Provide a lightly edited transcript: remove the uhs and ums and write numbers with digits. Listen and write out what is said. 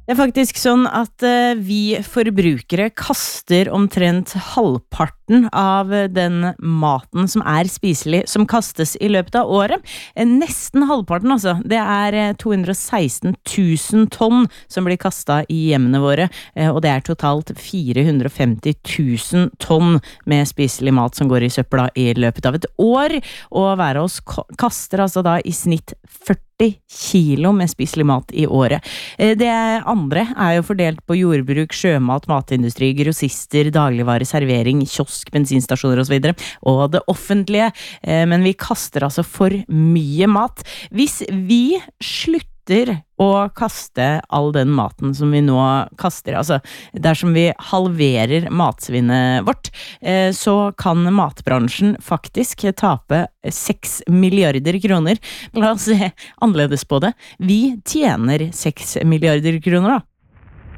Det faktisk sånn at vi forbrukere kaster omtrent halvparten av den maten som spiselig, som kastes i løpet av året. Nesten halvparten, altså. Det 216 000 tonn som blir kastet i hjemmene våre, og det totalt 450 000 tonn med spiselig mat som går i søpla i løpet av et år, og hver av oss kaster altså da i snitt 40 kilo med spiselig mat i året. Det andre jo fordelt på jordbruk, sjømat, matindustri, grossister, dagligvare, servering, kiosk, bensinstasjoner og så videre, og det offentlige, men vi kaster altså for mye mat. Hvis vi slutter å kaste all den maten som vi nå kaster, altså dersom vi halverer matsvinnet vårt, så kan matbransjen faktisk tape 6 milliarder kroner. La oss se annerledes på det. Vi tjener 6 milliarder kroner da,